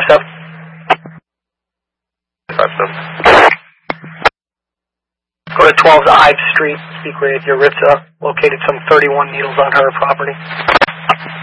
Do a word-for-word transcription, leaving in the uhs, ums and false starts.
seven. five seven. Go to twelve Ives Street, speak with Yaritza, located some thirty-one needles on her property.